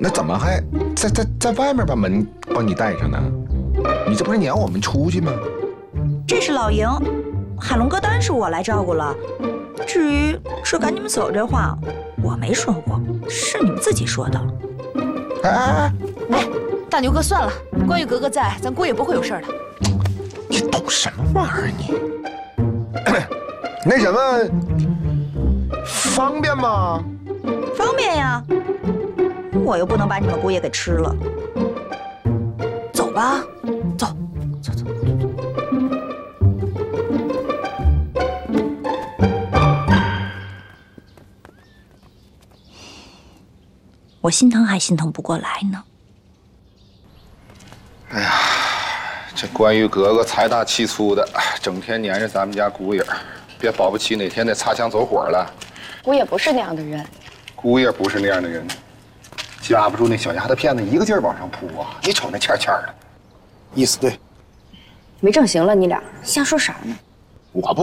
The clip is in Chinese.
那怎么还在外面把门帮你带上呢？你这不是撵我们出去吗？ 这是老营，海龙哥当然是我来照顾了。至于是赶你们走这话，我没说过，是你们自己说的。 哎， 大牛哥，算了，关羽格格在，咱姑爷不会有事的。 你懂什么玩意儿你？那什么，方便吗？ 方便呀，我又不能把你们姑爷给吃了。 走吧，走。 我心疼还心疼不过来呢。 哎呀，这关羽格格财大气粗的，整天黏着咱们家姑爷，别保不齐哪天得擦枪走火了。 姑爷不是那样的人， 姑爷不是那样的人，架不住那小丫头片子一个劲儿往上扑啊！你瞅那欠欠的，意思对。 没正形了，你俩瞎说啥呢？ 我不